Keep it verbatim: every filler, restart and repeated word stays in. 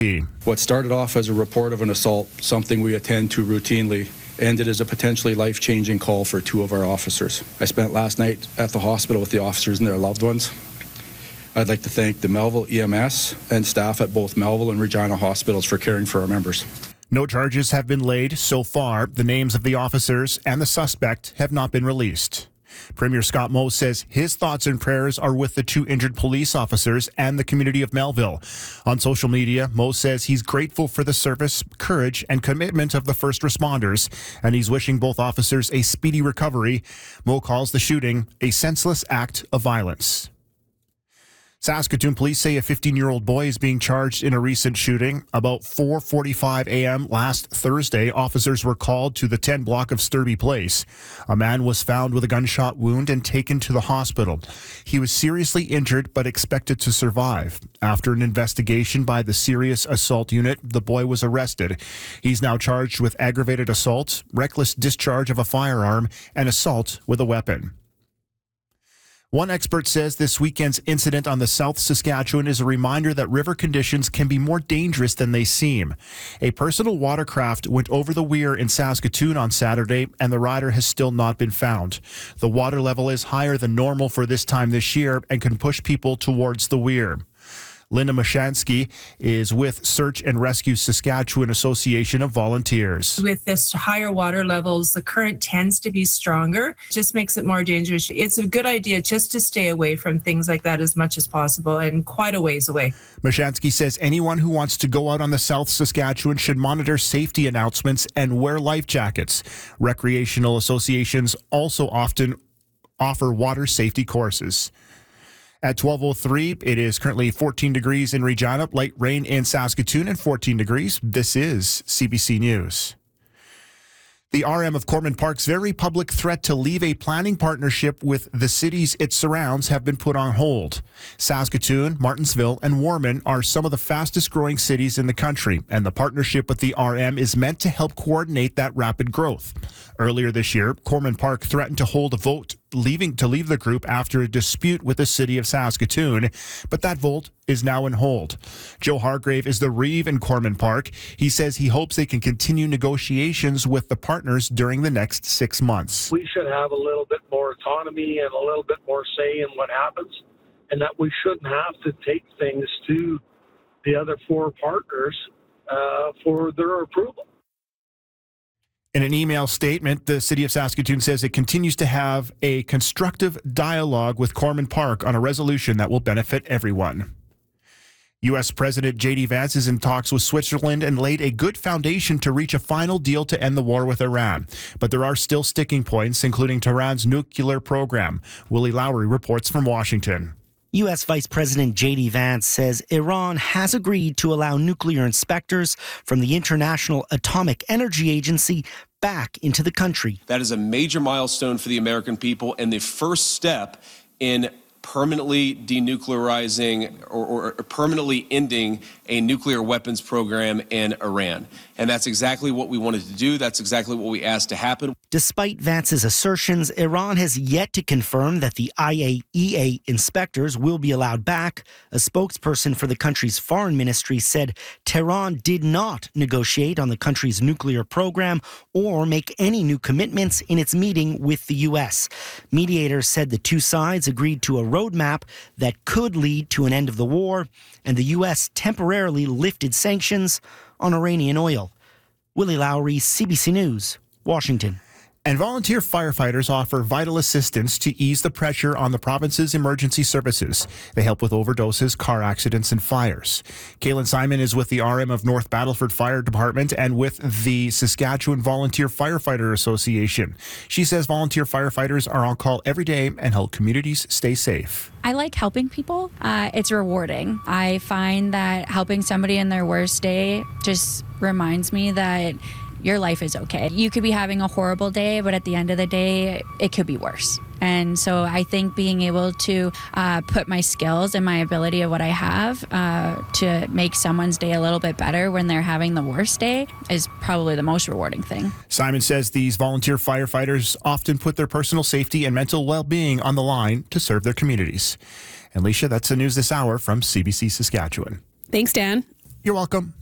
What started off as a report of an assault, something we attend to routinely, ended as a potentially life-changing call for two of our officers. I spent last night at the hospital with the officers and their loved ones. I'd like to thank the Melville E M S and staff at both Melville and Regina hospitals for caring for our members. No charges have been laid so far. The names of the officers and the suspect have not been released. Premier Scott Moe says his thoughts and prayers are with the two injured police officers and the community of Melville. On social media, Moe says he's grateful for the service, courage, and commitment of the first responders, and he's wishing both officers a speedy recovery. Moe calls the shooting a senseless act of violence. Saskatoon police say a fifteen-year-old boy is being charged in a recent shooting. About four forty-five a.m. last Thursday, officers were called to the ten block of Sturby Place. A man was found with a gunshot wound and taken to the hospital. He was seriously injured but expected to survive. After an investigation by the Serious Assault Unit, the boy was arrested. He's now charged with aggravated assault, reckless discharge of a firearm, and assault with a weapon. One expert says this weekend's incident on the South Saskatchewan is a reminder that river conditions can be more dangerous than they seem. A personal watercraft went over the weir in Saskatoon on Saturday, and the rider has still not been found. The water level is higher than normal for this time this year and can push people towards the weir. Linda Mashansky is with Search and Rescue Saskatchewan Association of Volunteers. With this higher water levels, the current tends to be stronger. It just makes it more dangerous. It's a good idea just to stay away from things like that as much as possible and quite a ways away. Mashansky says anyone who wants to go out on the South Saskatchewan should monitor safety announcements and wear life jackets. Recreational associations also often offer water safety courses. At twelve oh three, it is currently fourteen degrees in Regina, light rain in Saskatoon, and fourteen degrees. This is C B C News. The R M of Corman Park's very public threat to leave a planning partnership with the cities it surrounds have been put on hold. Saskatoon, Martensville, and Warman are some of the fastest growing cities in the country, and the partnership with the R M is meant to help coordinate that rapid growth. Earlier this year, Corman Park threatened to hold a vote leaving to leave the group after a dispute with the city of Saskatoon, but that vote is now on hold. Joe Hargrave is the Reeve in Corman Park. He says he hopes they can continue negotiations with the partners during the next six months. We should have a little bit more autonomy and a little bit more say in what happens, and that we shouldn't have to take things to the other four partners uh, for their approval. In an email statement, the city of Saskatoon says it continues to have a constructive dialogue with Corman Park on a resolution that will benefit everyone. U S President J D Vance is in talks with Switzerland and laid a good foundation to reach a final deal to end the war with Iran. But there are still sticking points, including Tehran's nuclear program. Willie Lowry reports from Washington. U S Vice President J D Vance says Iran has agreed to allow nuclear inspectors from the International Atomic Energy Agency back into the country. That is a major milestone for the American people and the first step in permanently denuclearizing or, or permanently ending a nuclear weapons program in Iran. And that's exactly what we wanted to do. That's exactly what we asked to happen. Despite Vance's assertions, Iran has yet to confirm that the I A E A inspectors will be allowed back. A spokesperson for the country's foreign ministry said Tehran did not negotiate on the country's nuclear program or make any new commitments in its meeting with the U S. Mediators said the two sides agreed to a roadmap that could lead to an end of the war, and the U S temporarily lifted sanctions on Iranian oil. Willie Lowry, C B C News, Washington. And volunteer firefighters offer vital assistance to ease the pressure on the province's emergency services. They help with overdoses, car accidents, and fires. Kaylin Simon is with the R M of North Battleford Fire Department and with the Saskatchewan Volunteer Firefighter Association. She says volunteer firefighters are on call every day and help communities stay safe. I like helping people. Uh, it's rewarding. I find that helping somebody in their worst day just reminds me that your life is okay. You could be having a horrible day, but at the end of the day, it could be worse. And so I think being able to uh, put my skills and my ability of what I have uh, to make someone's day a little bit better when they're having the worst day is probably the most rewarding thing. Simon says these volunteer firefighters often put their personal safety and mental well-being on the line to serve their communities. And Alicia, that's the news this hour from C B C Saskatchewan. Thanks, Dan. You're welcome.